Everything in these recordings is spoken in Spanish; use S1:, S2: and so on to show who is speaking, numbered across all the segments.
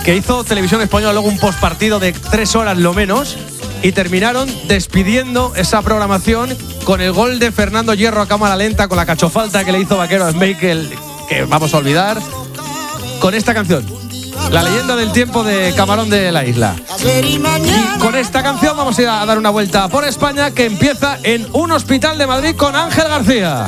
S1: que hizo Televisión Española luego un postpartido de 3 horas lo menos, y terminaron despidiendo esa programación con el gol de Fernando Hierro a cámara lenta, con la cachofalta que le hizo Vaquero a Schmeichel, que vamos a olvidar, con esta canción, La leyenda del tiempo de Camarón de la Isla. Y con esta canción vamos a ir a dar una vuelta por España, que empieza en un hospital de Madrid con Ángel García.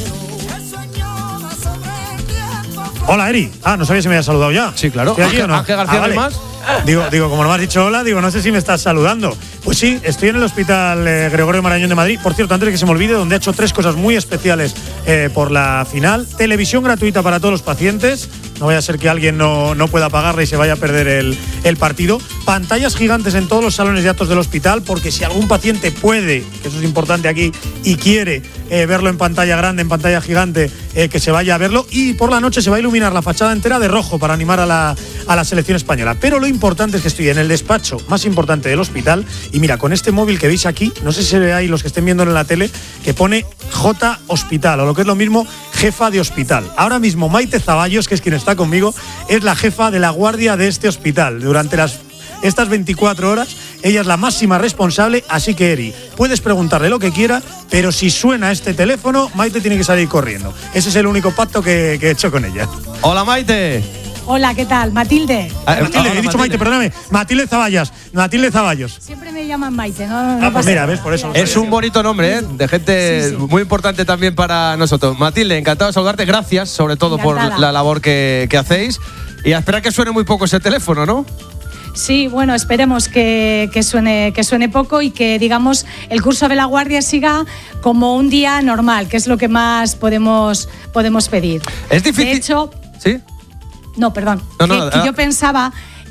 S2: Hola, Eri. No sabía si me habías saludado ya.
S1: Sí, claro.
S2: ¿Estoy aquí o no?
S1: Ángel García,
S2: vale.
S1: ¿no hay más?
S2: Digo, como no me has dicho hola, no sé si me estás saludando. Pues sí, estoy en el Hospital Gregorio Marañón de Madrid. Por cierto, antes de que se me olvide, donde ha hecho 3 cosas muy especiales por la final. Televisión gratuita para todos los pacientes. No vaya a ser que alguien no pueda pagarla y se vaya a perder el partido. Pantallas gigantes en todos los salones de actos del hospital, porque si algún paciente puede, que eso es importante aquí, y quiere verlo en pantalla grande, en pantalla gigante, que se vaya a verlo. Y por la noche se va a iluminar la fachada entera de rojo para animar a la selección española. Pero lo importante es que estoy en el despacho más importante del hospital, y mira, con este móvil que veis aquí, no sé si se ve ahí los que estén viendo en la tele, que pone J Hospital, o lo que es lo mismo, jefa de hospital. Ahora mismo Maite Zaballos, que es quien está conmigo, es la jefa de la guardia de este hospital. Durante estas 24 horas, ella es la máxima responsable, así que, Eri, puedes preguntarle lo que quiera, pero si suena este teléfono, Maite tiene que salir corriendo. Ese es el único pacto que he hecho con ella.
S1: Hola, Maite.
S3: Hola, ¿qué tal? Matilde.
S2: Matilde, he dicho Maite, perdóname. Matilde Zaballos.
S3: Siempre me llaman Maite, ¿no?
S2: Pues mira, ves, por eso.
S1: Es un bonito nombre, de gente muy importante también para nosotros. Matilde, encantado de saludarte. Gracias, sobre todo,
S3: encantada,
S1: por la labor que hacéis. Y a esperar que suene muy poco ese teléfono, ¿no?
S3: Sí, bueno, esperemos que suene poco y que, digamos, el curso de la guardia siga como un día normal, que es lo que más podemos pedir.
S1: Es difícil.
S3: De hecho…
S1: ¿Sí?
S3: No, perdón.
S1: No,
S3: que yo pensaba…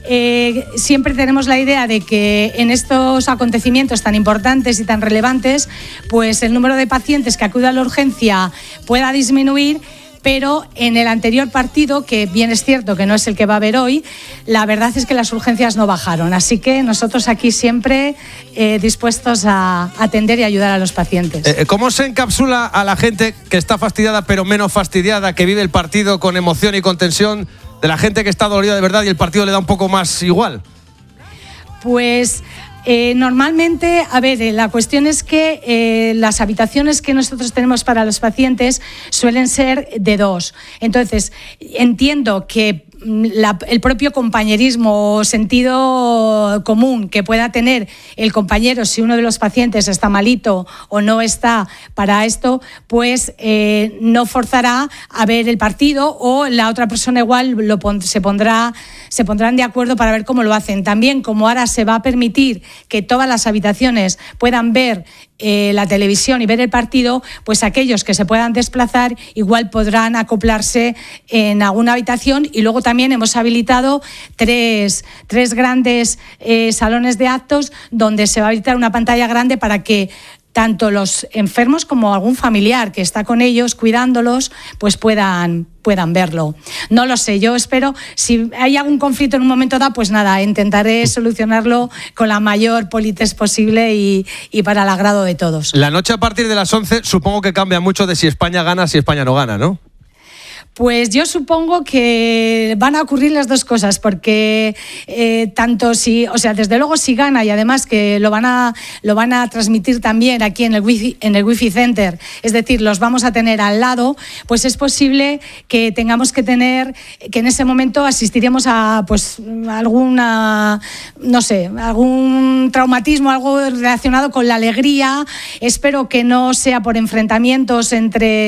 S3: siempre tenemos la idea de que en estos acontecimientos tan importantes y tan relevantes, pues el número de pacientes que acuden a la urgencia pueda disminuir, pero en el anterior partido, que bien es cierto que no es el que va a haber hoy, la verdad es que las urgencias no bajaron. Así que nosotros aquí siempre dispuestos a atender y ayudar a los pacientes.
S1: ¿Cómo se encapsula a la gente que está fastidiada pero menos fastidiada, que vive el partido con emoción y con tensión, de la gente que está dolorida de verdad y el partido le da un poco más igual?
S3: Pues… normalmente, a ver, la cuestión es que las habitaciones que nosotros tenemos para los pacientes suelen ser de 2. Entonces, entiendo que el propio compañerismo o sentido común que pueda tener el compañero si uno de los pacientes está malito o no está para esto, pues no forzará a ver el partido, o la otra persona igual se pondrán de acuerdo para ver cómo lo hacen. También, como ahora se va a permitir que todas las habitaciones puedan ver la televisión y ver el partido, pues aquellos que se puedan desplazar igual podrán acoplarse en alguna habitación. Y luego también hemos habilitado tres grandes salones de actos donde se va a habilitar una pantalla grande para que tanto los enfermos como algún familiar que está con ellos cuidándolos pues puedan verlo. No lo sé, yo espero, si hay algún conflicto en un momento dado, pues nada, intentaré solucionarlo con la mayor politez posible y para el agrado de todos.
S1: La noche a partir de las 11 supongo que cambia mucho de si España gana, si España no gana, ¿no?
S3: Pues yo supongo que van a ocurrir las dos cosas, porque desde luego si gana, y además que lo van a transmitir también aquí en el Wi-Fi Center, es decir, los vamos a tener al lado, pues es posible que tengamos que en ese momento asistiremos a pues algún traumatismo, algo relacionado con la alegría. Espero que no sea por enfrentamientos entre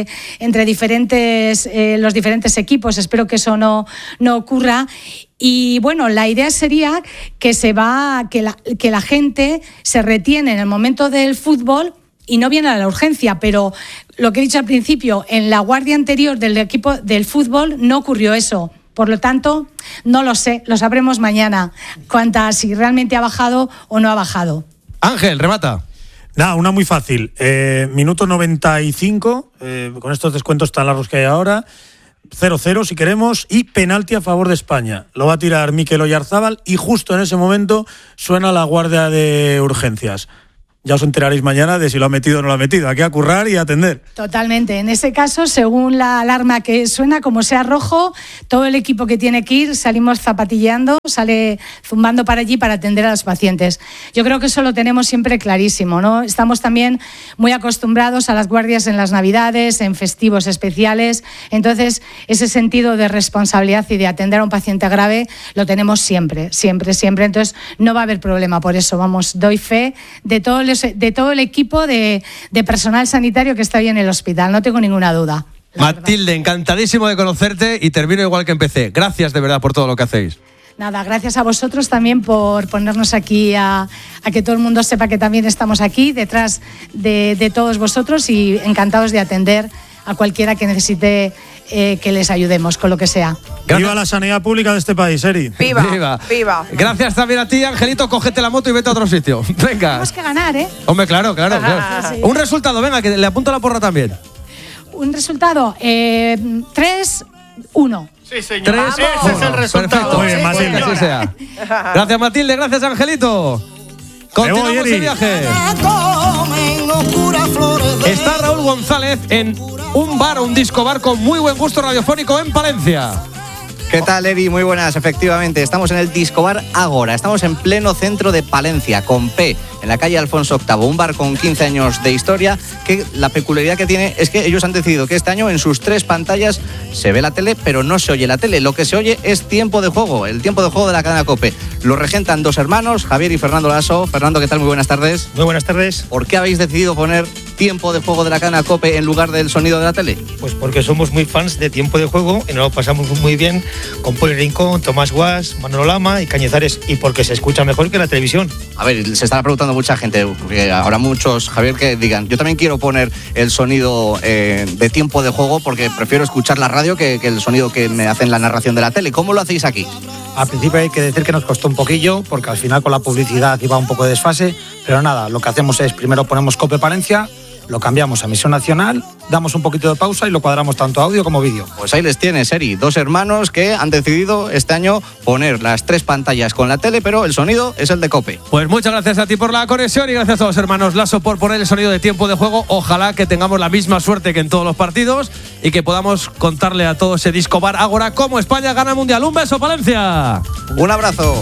S3: los diferentes equipos, espero que eso no ocurra. Y bueno, la idea sería que la gente se retiene en el momento del fútbol y no viene a la urgencia, pero lo que he dicho al principio, en la guardia anterior del equipo del fútbol no ocurrió eso. Por lo tanto, no lo sé, lo sabremos mañana, si realmente ha bajado o no ha bajado.
S1: Ángel, remata.
S2: Una muy fácil. Minuto 95, con estos descuentos tan largos que hay ahora, 0-0 si queremos, y penalti a favor de España. Lo va a tirar Mikel Oyarzábal y justo en ese momento suena la guardia de urgencias. Ya os enteraréis mañana de si lo ha metido o no lo ha metido. Aquí a currar y a atender.
S3: Totalmente. En ese caso, según la alarma que suena, como sea rojo, todo el equipo que tiene que ir salimos zapatilleando, sale zumbando para allí para atender a los pacientes. Yo creo que eso lo tenemos siempre clarísimo, ¿no? Estamos también muy acostumbrados a las guardias en las Navidades, en festivos especiales. Entonces, ese sentido de responsabilidad y de atender a un paciente grave lo tenemos siempre, siempre, siempre. Entonces, no va a haber problema por eso. Vamos, doy fe de todo el equipo de personal sanitario que está hoy en el hospital, no tengo ninguna duda.
S1: Matilde, encantadísimo de conocerte y termino igual que empecé. Gracias de verdad por todo lo que hacéis.
S3: Nada, gracias a vosotros también por ponernos aquí a que todo el mundo sepa que también estamos aquí detrás de todos vosotros y encantados de atender a cualquiera que necesite que les ayudemos con lo que sea.
S2: Viva la sanidad pública de este país, Eri.
S4: Viva.
S1: Gracias también a ti, Angelito. Cógete la moto y vete a otro sitio. Venga.
S3: Tenemos que ganar, ¿eh?
S1: Hombre, claro.
S3: Sí.
S1: Un resultado, venga, que le apunto la porra también.
S3: Un resultado, 3-1.
S4: Sí, señor.
S1: 3-1.
S4: Ese es el resultado.
S1: Perfecto.
S2: Muy bien, Matilde.
S1: Que así sea. Gracias, Matilde. Gracias, Angelito. Continuamos
S2: Eri.
S1: el viaje. Está Raúl González en un bar, un disco bar con muy buen gusto radiofónico en Palencia.
S5: ¿Qué tal, Eri? Muy buenas, efectivamente. Estamos en el Disco Bar Ágora. Estamos en pleno centro de Palencia, con P, en la calle Alfonso VIII. Un bar con 15 años de historia, que la peculiaridad que tiene es que ellos han decidido que este año en sus 3 pantallas se ve la tele, pero no se oye la tele. Lo que se oye es tiempo de juego, el tiempo de juego de la cadena COPE. Lo regentan 2 hermanos, Javier y Fernando Lasso. Fernando, ¿qué tal? Muy buenas tardes.
S6: Muy buenas tardes.
S5: ¿Por qué habéis decidido poner tiempo de juego de la cadena COPE en lugar del sonido de la tele?
S6: Pues porque somos muy fans de tiempo de juego y nos lo pasamos muy bien con Poli Rincón, Tomás Guas, Manolo Lama y Cañizares, y porque se escucha mejor que la televisión.
S5: A ver, se estará preguntando mucha gente, porque habrá muchos, Javier, que digan, yo también quiero poner el sonido de tiempo de juego porque prefiero escuchar la radio que el sonido que me hacen la narración de la tele. ¿Cómo lo hacéis aquí?
S7: Al principio hay que decir que nos costó un poquillo, porque al final con la publicidad iba un poco de desfase, pero nada, lo que hacemos es primero ponemos COPE Palencia, lo cambiamos a emisión nacional, damos un poquito de pausa y lo cuadramos tanto audio como vídeo.
S5: Pues ahí les tienes, Eri, 2 hermanos que han decidido este año poner las 3 pantallas con la tele, pero el sonido es el de COPE.
S1: Pues muchas gracias a ti por la conexión y gracias a los hermanos Lasso por poner el sonido de tiempo de juego. Ojalá que tengamos la misma suerte que en todos los partidos y que podamos contarle a todo ese Disco Bar Ágora cómo España gana el Mundial. ¡Un beso, Palencia!
S5: Un abrazo.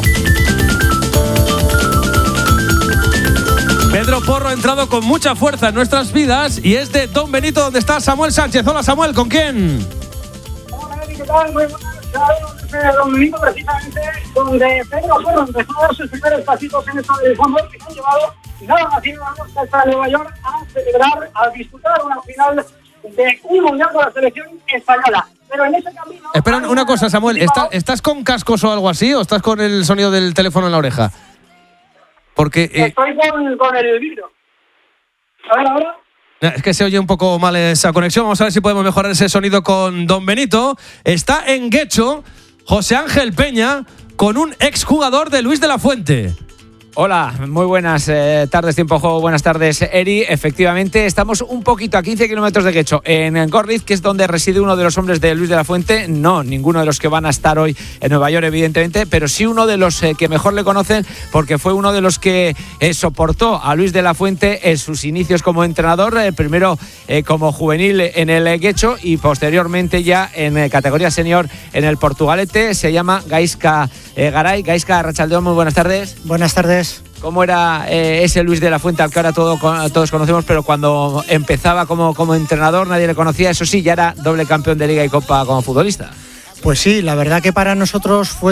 S1: Pedro Porro ha entrado con mucha fuerza en nuestras vidas y es de Don Benito, donde está Samuel Sánchez. Hola, Samuel, ¿con quién?
S8: Hola, ¿qué tal? Muy buenas. Claro, Don Benito, precisamente donde Pedro Porro empezó a dar sus primeros pasitos en esta de fútbol, que se han llevado nada más y nada menos hasta Nueva York a celebrar, a disputar una final de un mundial con la selección española. Pero en ese camino...
S1: Espera una cosa, Samuel, ¿estás con cascos o algo así o estás con el sonido del teléfono en la oreja? Porque
S8: estoy con el vidrio. A ver, ahora.
S1: Es que se oye un poco mal esa conexión. Vamos a ver si podemos mejorar ese sonido con Don Benito. Está en Guecho José Ángel Peña con un exjugador de Luis de la Fuente.
S9: Hola, muy buenas tardes, tiempo de juego, buenas tardes, Eri. Efectivamente, estamos un poquito a 15 kilómetros de Guecho, en Gorliz, que es donde reside uno de los hombres de Luis de la Fuente. No, ninguno de los que van a estar hoy en Nueva York, evidentemente, pero sí uno de los que mejor le conocen, porque fue uno de los que soportó a Luis de la Fuente en sus inicios como entrenador, primero como juvenil en el Guecho y posteriormente ya en categoría senior en el Portugalete. Se llama Gaizka Garay. Gaizka, Arratsaldeon, muy buenas tardes.
S7: Buenas tardes.
S9: ¿Cómo era ese Luis de la Fuente al que ahora todos conocemos, pero cuando empezaba como entrenador nadie le conocía? Eso sí, ya era doble campeón de Liga y Copa como futbolista.
S7: Pues sí, la verdad que para nosotros fue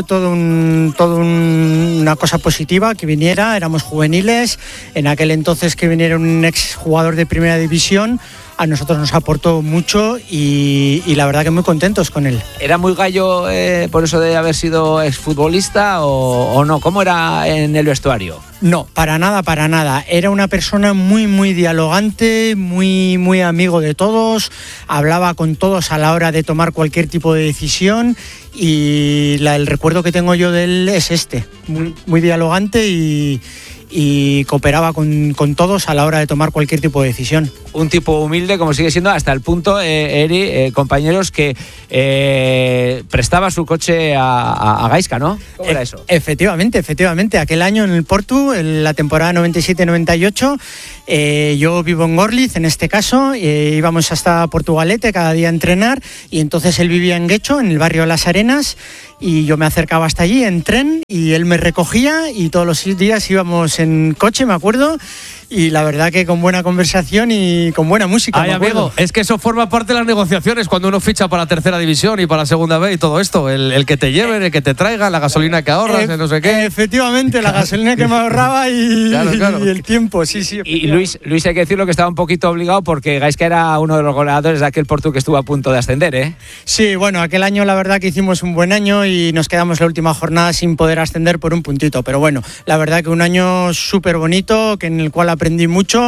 S7: una cosa positiva que viniera, éramos juveniles, en aquel entonces que viniera un exjugador de primera división, a nosotros nos aportó mucho y la verdad que muy contentos con él.
S9: ¿Era muy gallo por eso de haber sido exfutbolista o no? ¿Cómo era en el vestuario?
S7: No, para nada. Era una persona muy, muy dialogante, muy, muy amigo de todos, hablaba con todos a la hora de tomar cualquier tipo de decisión y el recuerdo que tengo yo de él es muy, muy dialogante y
S10: y cooperaba con todos a la hora de tomar cualquier tipo de decisión.
S9: Un tipo humilde, como sigue siendo, hasta el punto, Eri, compañeros, que prestaba su coche a Gaizka, ¿no? ¿Cómo era eso?
S10: Efectivamente. Aquel año en el Portu, en la temporada 97-98, yo vivo en Gorliz, en este caso, íbamos hasta Portugalete cada día a entrenar, y entonces él vivía en Guecho, en el barrio Las Arenas, y yo me acercaba hasta allí en tren y él me recogía y todos los días íbamos en coche, me acuerdo, y la verdad que con buena conversación y con buena música.
S1: Ay, amigo, es que eso forma parte de las negociaciones cuando uno ficha para tercera división y para segunda B y todo esto, el que te lleven, el que te traigan, la gasolina que ahorras, no sé qué.
S10: Efectivamente, la gasolina que me ahorraba y,
S1: claro.
S10: y el tiempo, sí.
S9: Y Luis, hay que decirlo que estaba un poquito obligado porque Gaizka era uno de los goleadores de aquel Portu que estuvo a punto de ascender, ¿eh?
S10: Sí, bueno, aquel año la verdad que hicimos un buen año y nos quedamos la última jornada sin poder ascender por un puntito, pero bueno, la verdad que un año súper bonito, en el cual aprendí mucho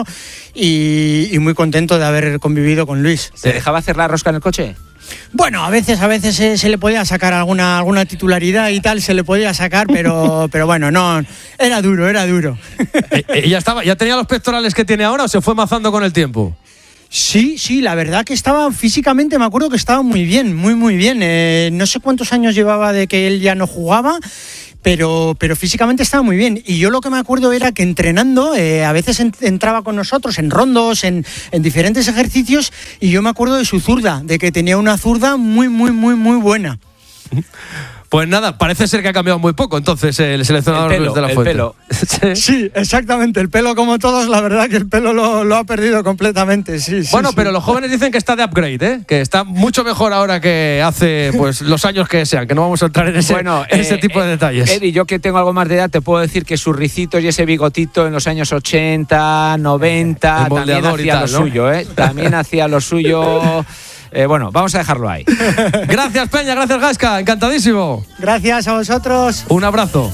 S10: y muy contento de haber convivido con Luis.
S9: ¿Se dejaba hacer la rosca en el coche?
S10: Bueno, a veces se le podía sacar alguna titularidad y tal, se le podía sacar, pero bueno, no, era duro.
S1: ¿Ya tenía los pectorales que tiene ahora o se fue mazando con el tiempo?
S10: Sí, la verdad que estaba físicamente, me acuerdo que estaba muy bien, muy bien. No sé cuántos años llevaba de que él ya no jugaba, pero físicamente estaba muy bien. Y yo lo que me acuerdo era que entrenando, a veces entraba con nosotros en rondos, en diferentes ejercicios, y yo me acuerdo de su zurda, de que tenía una zurda muy buena.
S1: Pues nada, parece ser que ha cambiado muy poco entonces el seleccionador Luis de la Fuente.
S9: El pelo.
S10: Sí, exactamente, el pelo como todos, la verdad que el pelo lo ha perdido completamente, sí.
S1: Bueno, pero los jóvenes dicen que está de upgrade, ¿eh? Que está mucho mejor ahora que hace pues los años que sean, que no vamos a entrar en ese tipo de detalles.
S9: Eddie, yo que tengo algo más de edad, te puedo decir que sus ricitos y ese bigotito en los años 80, 90, también hacía lo suyo, ¿eh? También hacía lo suyo. Bueno, vamos a dejarlo ahí.
S1: Gracias, Peña, gracias, Gaizka, encantadísimo.
S10: Gracias a vosotros.
S1: Un abrazo.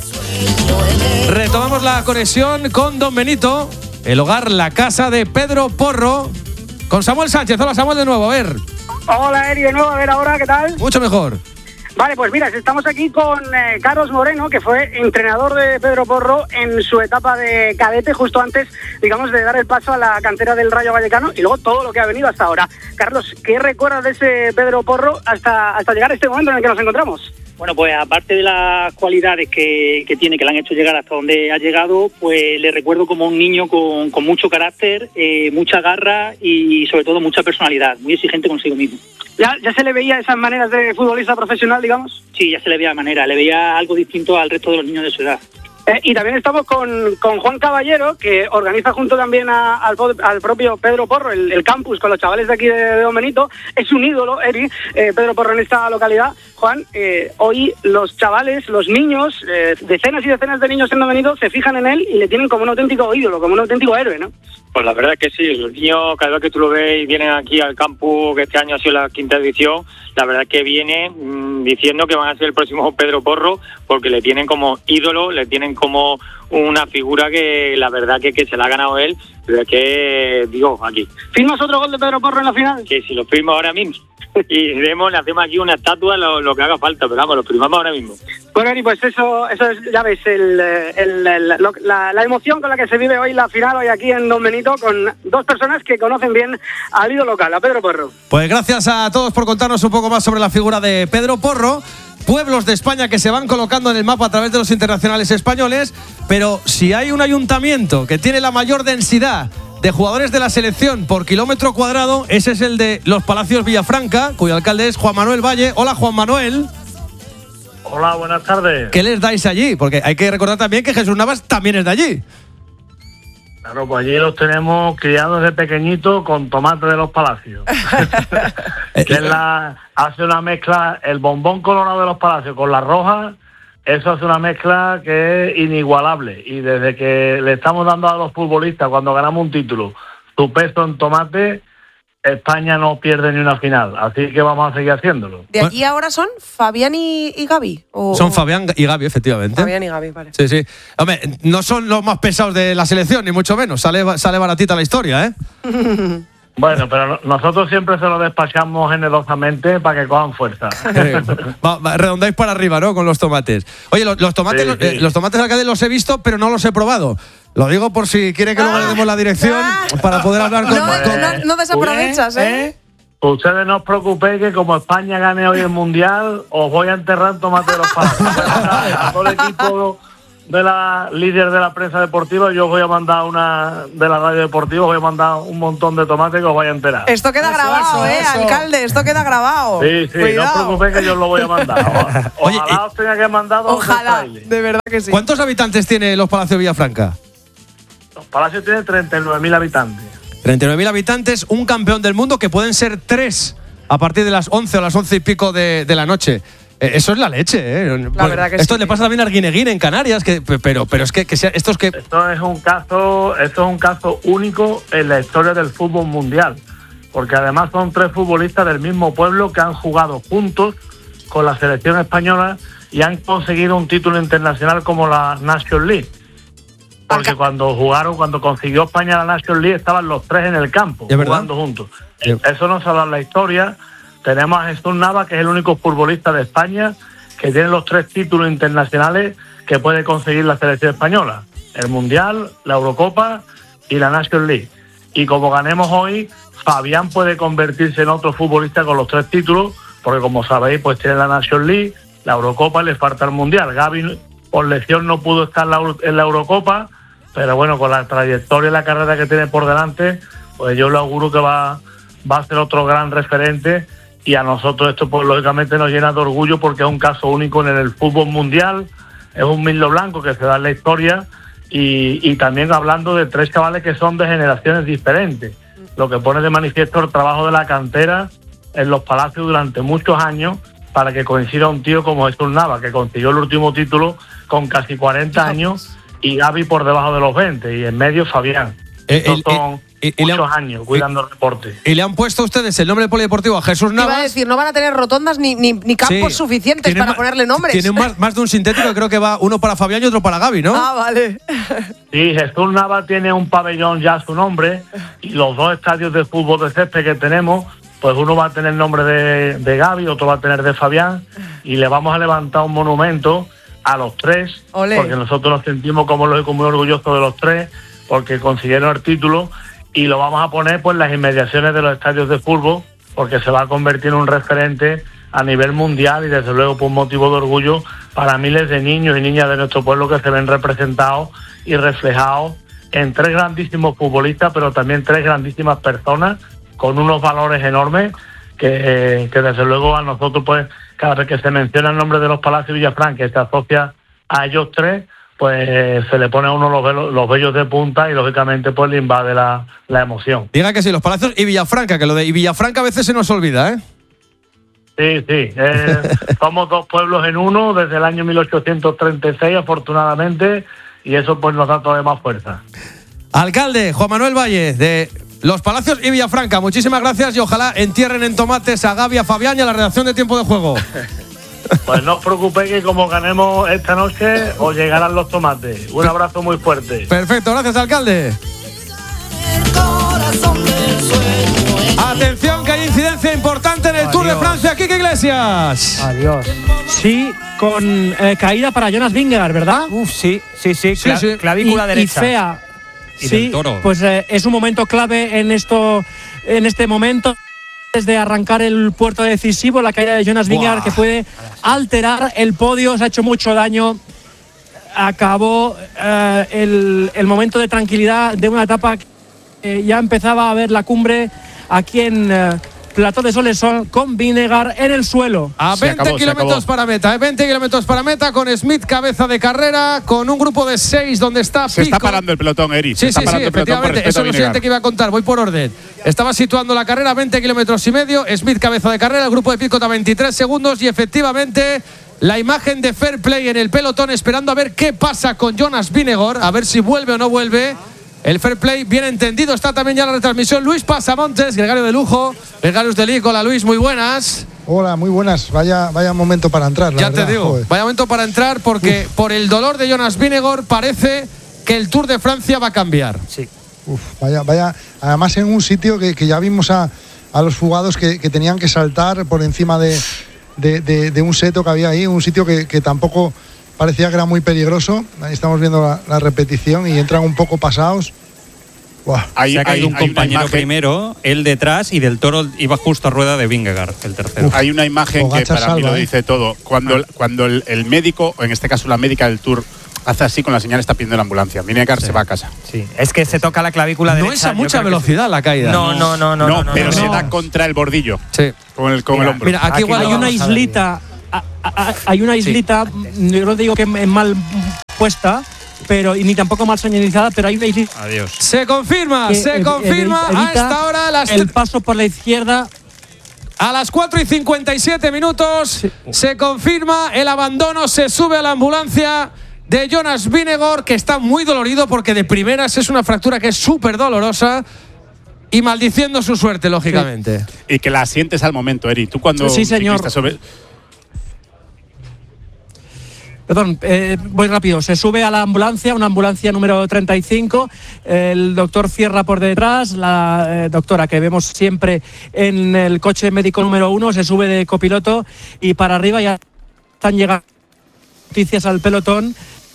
S1: Retomamos la conexión con Don Benito, el hogar, la casa de Pedro Porro, con Samuel Sánchez. Hola, Samuel, de nuevo, a ver.
S8: Hola, Eri, de nuevo, a ver ahora, ¿qué tal?
S1: Mucho mejor.
S8: Vale, pues mira, estamos aquí con Carlos Moreno, que fue entrenador de Pedro Porro en su etapa de cadete, justo antes, digamos, de dar el paso a la cantera del Rayo Vallecano y luego todo lo que ha venido hasta ahora. Carlos, ¿qué recuerdas de ese Pedro Porro hasta llegar a este momento en el que nos encontramos?
S11: Bueno, pues aparte de las cualidades que tiene, que le han hecho llegar hasta donde ha llegado, pues le recuerdo como un niño con mucho carácter, mucha garra y sobre todo mucha personalidad, muy exigente consigo mismo.
S8: ¿Ya se le veía esas maneras de futbolista profesional, digamos?
S11: Sí, ya se le veía de manera, le veía algo distinto al resto de los niños de su edad.
S8: Y también estamos con Juan Caballero, que organiza junto también al propio Pedro Porro el campus con los chavales de aquí de Don Benito. Es un ídolo, Eri, Pedro Porro en esta localidad. Juan, hoy los chavales, los niños, decenas y decenas de niños en Don Benito se fijan en él y le tienen como un auténtico ídolo, como un auténtico héroe, ¿no?
S12: Pues la verdad es que sí, los niños cada vez que tú lo ves y vienen aquí al campus, que este año ha sido la 5ª edición, la verdad es que vienen diciendo que van a ser el próximo Pedro Porro porque le tienen como ídolo, le tienen como una figura que la verdad que se la ha ganado él, pero es que, digo, aquí.
S8: ¿Firmas otro gol de Pedro Porro en la final?
S12: Que si lo firmo ahora mismo. Y le hacemos aquí una estatua, lo que haga falta, pero vamos, lo firmamos ahora mismo.
S8: Bueno, Eri, pues eso es, ya ves, la emoción con la que se vive hoy la final, hoy aquí en Don Benito, con dos personas que conocen bien al ídolo local, a Pedro Porro.
S1: Pues gracias a todos por contarnos un poco más sobre la figura de Pedro Porro. Pueblos de España que se van colocando en el mapa a través de los internacionales españoles, pero si hay un ayuntamiento que tiene la mayor densidad de jugadores de la selección por kilómetro cuadrado, ese es el de Los Palacios Villafranca, cuyo alcalde es Juan Manuel Valle. Hola, Juan Manuel.
S13: Hola, buenas tardes.
S1: ¿Qué les dais allí? Porque hay que recordar también que Jesús Navas también es de allí.
S13: Claro, pues allí los tenemos criados de pequeñito con tomate de Los Palacios. Que hace una mezcla, el bombón colorado de Los Palacios con la roja, eso hace una mezcla que es inigualable. Y desde que le estamos dando a los futbolistas, cuando ganamos un título, su peso en tomate, España no pierde ni una final. Así que vamos a seguir haciéndolo.
S14: ¿De aquí ahora son Fabián y Gaby?
S1: Son Fabián y Gaby, efectivamente.
S14: Fabián y Gaby, vale.
S1: Sí, sí. Hombre, no son los más pesados de la selección, ni mucho menos. Sale baratita la historia, ¿eh?
S13: Bueno, pero nosotros siempre se lo despachamos generosamente para que cojan fuerza.
S1: Redondáis para arriba, ¿no? Con los tomates. Oye, los tomates, sí. Los tomates alcalde los he visto, pero no los he probado. Lo digo por si quiere que luego le demos la dirección para poder hablar con...
S14: No desaprovechas, ¿eh?
S13: Ustedes no os preocupéis que como España gane hoy el Mundial, os voy a enterrar tomate de los palacios. A todo el equipo de la líder de la prensa deportiva, yo os voy a mandar de la radio deportiva, os voy a mandar un montón de tomates que os vaya a enterar.
S14: Esto queda grabado, alcalde, esto queda grabado.
S13: Sí,
S14: Cuidado.
S13: No os preocupéis que yo os lo voy a mandar. Ojalá os tenga que mandar.
S14: Ojalá, de verdad que sí.
S1: ¿Cuántos habitantes tiene los Palacios Villafranca?
S13: Los Palacios tienen 39.000 habitantes.
S1: 39.000 habitantes, un campeón del mundo que pueden ser 3 a partir de las 11 o las 11 y pico de la noche. Eso es la leche, ¿eh?
S14: La verdad que
S1: esto
S14: sí.
S1: le pasa también a Arguineguín en Canarias, pero es que esto es
S13: un caso único en la historia del fútbol mundial, porque además son 3 futbolistas del mismo pueblo que han jugado juntos con la selección española y han conseguido un título internacional como la Nations League. Porque cuando consiguió España la Nations League, estaban los 3 en el campo, jugando juntos. Eso no se habla en la historia. Tenemos a Jesús Nava, que es el único futbolista de España que tiene los 3 títulos internacionales que puede conseguir la selección española: el Mundial, la Eurocopa y la Nations League. Y como ganemos hoy, Fabián puede convertirse en otro futbolista con los 3 títulos, porque como sabéis, pues tiene la Nations League, la Eurocopa y le falta el Mundial. Gavi por lesión no pudo estar en la Eurocopa, pero bueno, con la trayectoria y la carrera que tiene por delante, pues yo le auguro que va a ser otro gran referente. Y a nosotros esto, pues lógicamente nos llena de orgullo, porque es un caso único en el fútbol mundial, es un mirlo blanco que se da en la historia, y también hablando de 3 chavales que son de generaciones diferentes, lo que pone de manifiesto el trabajo de la cantera en los Palacios durante muchos años para que coincida un tío como Jesús Nava, que consiguió el último título con casi 40 años, y Gavi por debajo de los 20, y en medio Fabián. Estos son muchos años cuidando el deporte.
S1: ¿Y le han puesto ustedes el nombre polideportivo a Jesús Navas?
S14: Iba a decir, no van a tener rotondas ni campos suficientes para ponerle nombres.
S1: Tienen más de un sintético, creo que va uno para Fabián y otro para Gavi, ¿no?
S14: Ah, vale.
S13: Sí, Jesús Nava tiene un pabellón ya a su nombre, y los 2 estadios de fútbol de césped que tenemos, pues uno va a tener nombre de Gavi, otro va a tener de Fabián, y le vamos a levantar un monumento a los 3,
S14: Olé.
S13: Porque nosotros nos sentimos como lógico muy orgullosos de los 3, porque consiguieron el título, y lo vamos a poner pues en las inmediaciones de los estadios de fútbol, porque se va a convertir en un referente a nivel mundial, y desde luego por un motivo de orgullo para miles de niños y niñas de nuestro pueblo que se ven representados y reflejados en 3 grandísimos futbolistas, pero también 3 grandísimas personas con unos valores enormes que desde luego a nosotros, pues cada vez que se menciona el nombre de los Palacios Villafranca, que se asocia a ellos 3, pues se le pone a uno los vellos de punta, y lógicamente pues le invade la emoción.
S1: Diga que sí, los Palacios y Villafranca, que lo de Villafranca a veces se nos olvida, ¿eh?
S13: Sí. Somos 2 pueblos en uno desde el año 1836, afortunadamente, y eso pues nos da todavía más fuerza.
S1: Alcalde Juan Manuel Valle, de Los Palacios y Villafranca, muchísimas gracias, y ojalá entierren en tomates a Gavi, a Fabián y a la redacción de Tiempo de Juego.
S13: Pues no os preocupéis que como ganemos esta noche os llegarán los tomates. Un abrazo muy fuerte.
S1: Perfecto, gracias, alcalde. Atención, que hay incidencia importante en el Tour de Francia. Kike Iglesias.
S15: Adiós. Sí, con caída para Jonas Vingegaard, ¿verdad?
S9: Sí. Clavícula
S15: y
S9: derecha.
S15: Y fea.
S9: Y
S15: sí,
S9: del Toro.
S15: Pues es un momento clave en este momento. Desde arrancar el puerto decisivo, la caída de Jonas Vingegaard, que puede alterar el podio, se ha hecho mucho daño. Acabó el momento de tranquilidad de una etapa que ya empezaba a ver la cumbre aquí en Plató de Solesol, con Vingegaard en el suelo.
S1: A 20 kilómetros para meta, 20 kilómetros para meta, con Smith cabeza de carrera, con un grupo de 6 donde está Pico.
S16: Se está parando el pelotón, Eri.
S1: Sí, efectivamente, eso es lo siguiente que iba a contar, voy por orden. Estaba situando la carrera, 20 kilómetros y medio, Smith cabeza de carrera, el grupo de Pico a 23 segundos, y efectivamente la imagen de Fair Play en el pelotón, esperando a ver qué pasa con Jonas Vingegaard, a ver si vuelve o no vuelve. El Fair Play, bien entendido, está también ya la retransmisión. Luis Pasamontes, gregario de lujo, Gregarius de Lic. Hola Luis, muy buenas.
S17: Hola, muy buenas. Vaya momento para entrar, la verdad.
S1: Te digo, joder. Vaya momento para entrar, porque por el dolor de Jonas Vingegaard parece que el Tour de Francia va a cambiar.
S15: Sí.
S17: Vaya, además en un sitio que ya vimos a los fugados que tenían que saltar por encima de un seto que había ahí, un sitio que tampoco parecía que era muy peligroso. Ahí estamos viendo la repetición y entran un poco pasados.
S16: Se ha caído un compañero primero, él detrás, y Del Toro iba justo a rueda de Vingegaard, el tercero.
S18: Hay una imagen que para mí lo dice todo. Cuando el médico, o en este caso la médica del Tour, hace así con la señal, está pidiendo la ambulancia. Vingegaard se va a casa.
S19: Sí, es que se toca la clavícula derecha.
S1: No es a mucha velocidad la caída.
S18: No, pero se da contra el bordillo.
S1: Sí.
S18: Con el hombro.
S1: Mira, aquí igual
S15: hay una islita. Hay una islita, yo no digo que es mal puesta, pero y ni tampoco mal señalizada, pero hay una islita.
S16: Adiós.
S1: Se confirma a esta hora
S15: el paso por la izquierda.
S1: A las 4:57 minutos se confirma el abandono, se sube a la ambulancia de Jonas Vingegaard, que está muy dolorido porque de primeras es una fractura que es súper dolorosa y maldiciendo su suerte, lógicamente.
S18: Sí. Y que la sientes al momento, Eri. Tú cuando
S15: sí, señor. Perdón, voy rápido. Se sube a la ambulancia, una ambulancia número 35. El doctor cierra por detrás. La doctora que vemos siempre en el coche médico número 1 se sube de copiloto y para arriba ya están llegando noticias al pelotón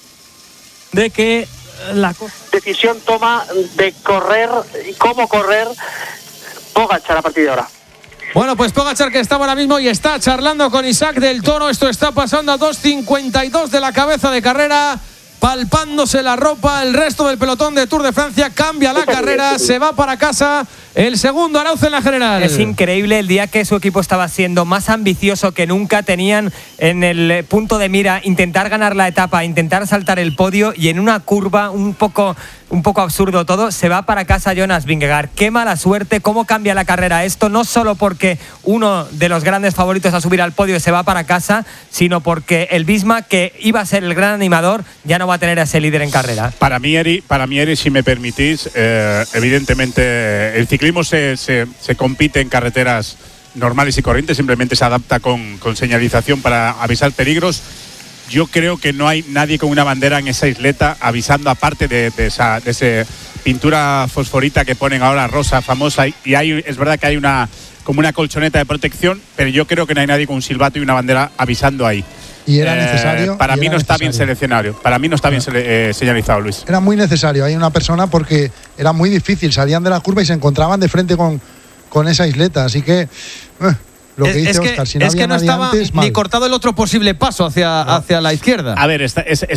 S15: de que la
S11: decisión toma de correr y cómo correr Pogačar a partir de ahora.
S1: Bueno, pues Pogačar, que estaba ahora mismo y está charlando con Isaac Del Toro. Esto está pasando a 2:52 de la cabeza de carrera, palpándose la ropa. El resto del pelotón de Tour de Francia cambia la carrera, se va para casa el segundo Arauz en la general.
S19: Es increíble el día que su equipo estaba siendo más ambicioso que nunca. Tenían en el punto de mira intentar ganar la etapa, intentar saltar el podio, y en una curva un poco absurdo todo, se va para casa Jonas Vingegaard. Qué mala suerte, cómo cambia la carrera esto, no solo porque uno de los grandes favoritos a subir al podio se va para casa, sino porque el Visma, que iba a ser el gran animador, ya no va a tener a ese líder en carrera.
S18: Para mí, Eri, si me permitís, evidentemente el ciclismo se compite en carreteras normales y corrientes, simplemente se adapta con señalización para avisar peligros. Yo creo que no hay nadie con una bandera en esa isleta avisando, aparte de esa pintura fosforita que ponen ahora, rosa, famosa, y es verdad que hay como una colchoneta de protección, pero yo creo que no hay nadie con un silbato y una bandera avisando ahí.
S17: Y era necesario.
S18: Para mí no está bien seleccionado. Para mí no está bien señalizado, Luis.
S17: Era muy necesario. Hay una persona porque era muy difícil. Salían de la curva y se encontraban de frente con esa isleta. Así que lo que dice Óscar, si no había nadie
S1: estaba
S17: antes,
S1: ni cortado el otro posible paso hacia la izquierda.
S18: A ver,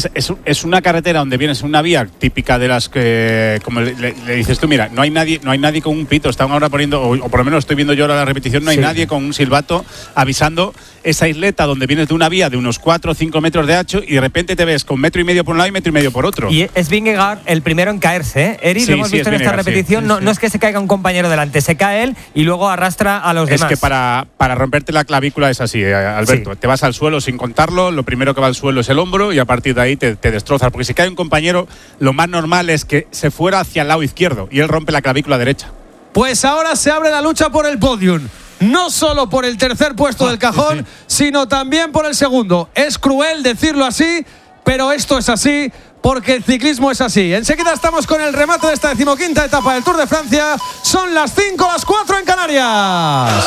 S18: es una carretera donde vienes en una vía típica de las que, como le dices tú, mira, no hay nadie con un pito. Están ahora poniendo, o por lo menos estoy viendo yo ahora la repetición, no hay nadie con un silbato avisando esa isleta donde vienes de una vía de unos 4 o 5 metros de ancho y de repente te ves con 1,5 metros por un lado y 1,5 metros por otro.
S19: Y es Vingegaard el primero en caerse, ¿eh? Eri, lo hemos visto en esta repetición. No es que se caiga un compañero delante, se cae él y luego arrastra a los demás.
S18: Es que para romperte la clavícula es así, Alberto. Te vas al suelo sin contarlo, lo primero que va al suelo es el hombro y a partir de ahí te destrozas. Porque si cae un compañero, lo más normal es que se fuera hacia el lado izquierdo y él rompe la clavícula derecha.
S1: Pues ahora se abre la lucha por el podium. No solo por el tercer puesto del cajón, sino también por el segundo. Es cruel decirlo así, pero esto es así porque el ciclismo es así. Enseguida estamos con el remate de esta 15ª etapa del Tour de Francia. Son las 5, las 4 en Canarias.